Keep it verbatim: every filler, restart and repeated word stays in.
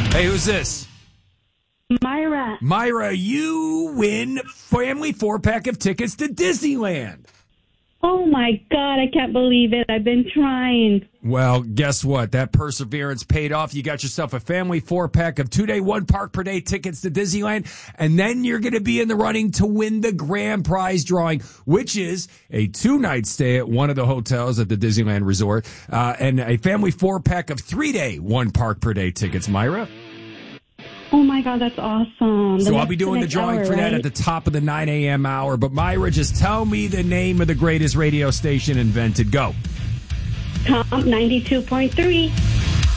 Hey, who's this? Myra. Myra, you win family four-pack of tickets to Disneyland. Oh, my God. I can't believe it. I've been trying. Well, guess what? That perseverance paid off. You got yourself a family four-pack of two-day, one-park-per-day tickets to Disneyland, and then you're going to be in the running to win the grand prize drawing, which is a two-night stay at one of the hotels at the Disneyland Resort, uh, and a family four-pack of three-day, one-park-per-day tickets, Myra. Oh, my God, that's awesome. So The I'll be next- doing the next drawing hour, for that right? at the top of the nine a.m. hour. But Myra, just tell me the name of the greatest radio station invented. Go. Comp ninety-two point three.